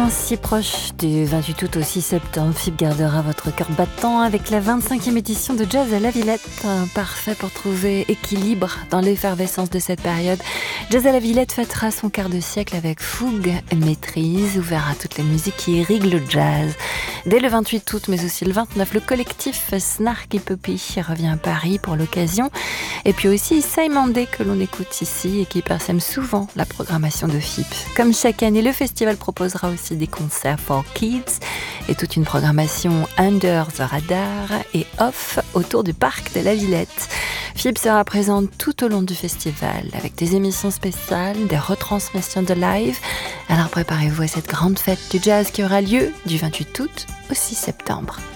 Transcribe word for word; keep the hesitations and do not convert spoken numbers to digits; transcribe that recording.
Enfin, si proche du vingt-huit août au six septembre, F I B gardera votre cœur battant avec la vingt-cinquième édition de Jazz à la Villette. Parfait pour trouver équilibre dans l'effervescence de cette période. Jazz à la Villette fêtera son quart de siècle avec fougue et maîtrise, ouvert à toutes les musiques qui irriguent le jazz. Dès le vingt-huit août, mais aussi le vingt-neuf, le collectif Snarky Puppy revient à Paris pour l'occasion. Et puis aussi Simon Day que l'on écoute ici et qui parsème souvent la programmation de F I B. Comme chaque année, le festival proposera aussi des concerts for kids et toute une programmation under the radar et off autour du parc de la Villette. F I B sera présente tout au long du festival avec des émissions spéciales, des retransmissions de live. Alors préparez-vous à cette grande fête du jazz qui aura lieu du vingt-huit août au six septembre.